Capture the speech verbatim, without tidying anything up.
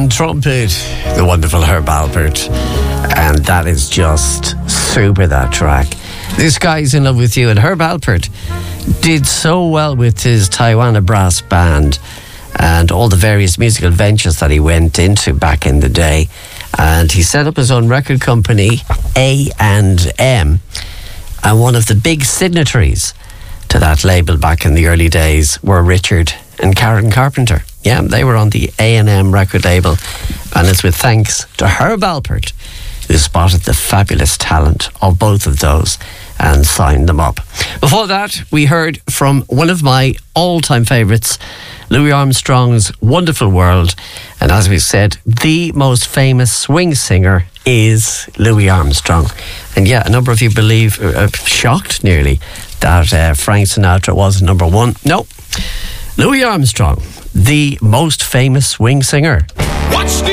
On trumpet, the wonderful Herb Alpert. And that is just super, that track. This Guy's in Love with You. And Herb Alpert did so well with his Taiwan brass band and all the various musical ventures that he went into back in the day. And he set up his own record company, A and M. And one of the big signatories to that label back in the early days were Richard and Karen Carpenter. Yeah, they were on the A and M record label. And it's with thanks to Herb Alpert who spotted the fabulous talent of both of those and signed them up. Before that, we heard from one of my all-time favourites, Louis Armstrong's Wonderful World. And as we said, the most famous swing singer is Louis Armstrong. And yeah, a number of you believe, uh, shocked nearly, that uh, Frank Sinatra was number one. No, Louis Armstrong, the most famous swing singer. Watch the